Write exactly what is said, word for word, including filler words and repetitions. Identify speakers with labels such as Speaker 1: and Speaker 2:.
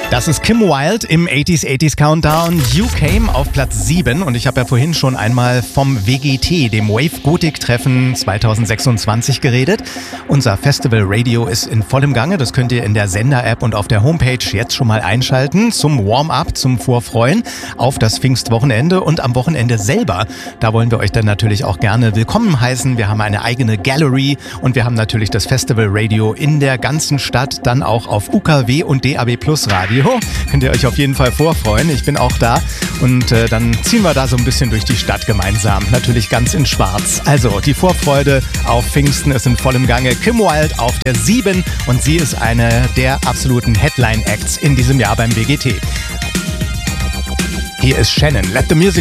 Speaker 1: Das ist Kim Wilde im achtziger achtziger Countdown. You Came auf Platz sieben und ich habe ja vorhin schon einmal vom W G T, dem Wave Gothic Treffen zweitausendsechsundzwanzig geredet. Unser Festival Radio ist in vollem Gange, das könnt ihr in der Sender-App und auf der Homepage jetzt schon mal einschalten zum Warm-up, zum Vorfreuen auf das Pfingstwochenende und am Wochenende selber. Da wollen wir euch dann natürlich auch gerne willkommen heißen. Wir haben eine eigene Gallery und wir haben natürlich das Festival Radio in der ganzen Stadt, dann auch auf U K W und D A B Plus Radio. Könnt ihr euch auf jeden Fall vorfreuen. Ich bin auch da und äh, dann ziehen wir da so ein bisschen durch die Stadt gemeinsam. Natürlich ganz in schwarz. Also die Vorfreude auf Pfingsten ist in vollem Gange. Kim Wilde auf der sieben und sie ist eine der absoluten Headline-Acts in diesem Jahr beim W G T. Hier ist Shannon. Let the music